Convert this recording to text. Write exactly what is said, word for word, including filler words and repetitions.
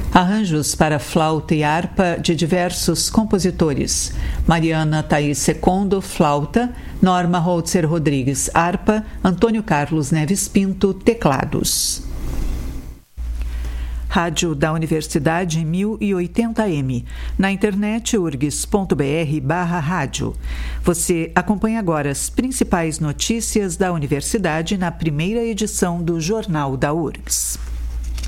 Arranjos para flauta e harpa de diversos compositores: Mariana Thaís Secondo, flauta; Norma Holzer Rodrigues, harpa; Antônio Carlos Neves Pinto, teclados. Rádio da Universidade mil e oitenta M. Na internet urgs.br barra rádio. Você acompanha agora as principais notícias da Universidade na primeira edição do Jornal da U R G S.